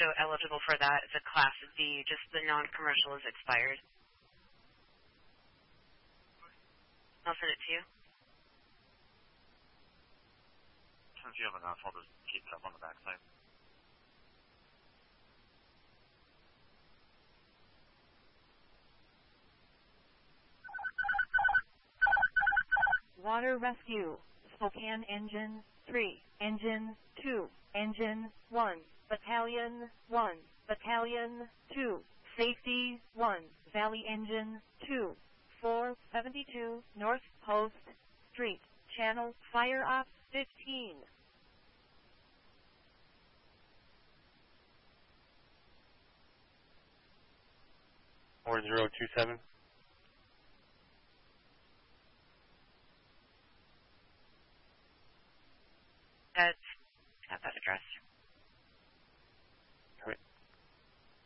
show eligible for that. It's a Class D, just the non-commercial is expired. I'll send it to you. Since you have enough, I'll just keep it up on the backside. Water Rescue, Spokane Engine 3, Engine 2, Engine 1, Battalion 1, Battalion 2, Safety 1, Valley Engine 2, 472 North Post Street, Channel Fire Off 15. 4027.